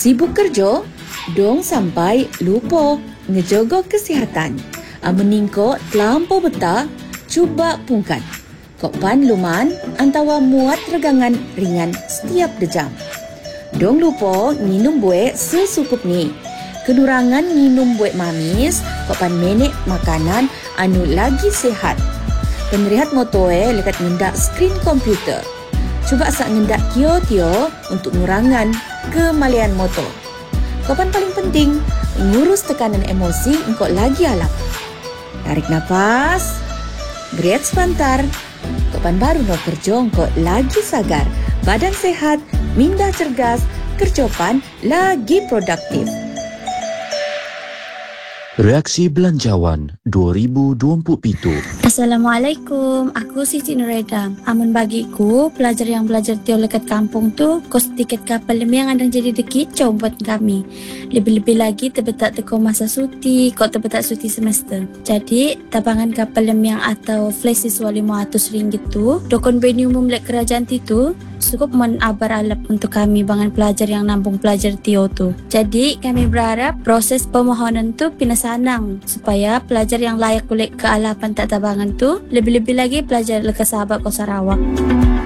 Sibuk kerja, dong sampai lupa ngejaga kesihatan. Meningkok terlampau betah, cuba pungkat. Kok pan luman antawa muat regangan ringan setiap jam. Dong lupa minum buek sesukup ni. Kenurangan minum buek mamis, kok pan menek makanan anu lagi sehat. Penerihat motoe lekat ngendak skrin komputer. Cuba sak ngendak tio-tio untuk ngurangan kemalian motor. Kapan paling penting, ngurus tekanan emosi engkau lagi alap. Tarik nafas, berat sebentar. Kapan baru no kerja engkau lagi sagar. Badan sehat, minda cergas, kerjopan lagi produktif. Reaksi Belanjawan 2027. Assalamualaikum, aku Siti Nureda. Amun bagiku, pelajar yang belajar teo lekat kampung tu, kos tiket kapal yang ada jadi dekicau buat kami. Lebih-lebih lagi terbetak teko masa suti, kok terbetak suti semester. Jadi, tabangan kapal yang atau flash siswa RM500 tu, dokon beni umum lek kerajaan tu, cukup menabar alap untuk kami bangan pelajar yang nambung pelajar teo tu. Jadi, kami berharap proses pemohonan tu pinasanang supaya pelajar yang layak kulit kealapan tak tabangan tu lebih-lebih lagi pelajar lekas Sabak ke Sarawak.